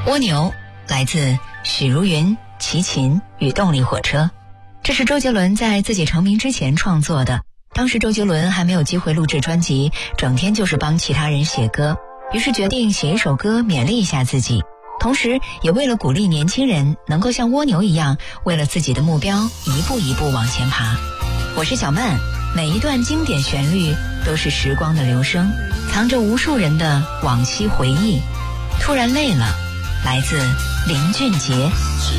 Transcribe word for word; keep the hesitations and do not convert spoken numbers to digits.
蜗牛来自许茹芸、齐秦与动力火车，这是周杰伦在自己成名之前创作的。当时周杰伦还没有机会录制专辑，整天就是帮其他人写歌，于是决定写一首歌勉励一下自己，同时也为了鼓励年轻人能够像蜗牛一样，为了自己的目标一步一步往前爬。我是小曼，每一段经典旋律都是时光的流声，藏着无数人的往昔回忆。突然累了，来自林俊杰。 只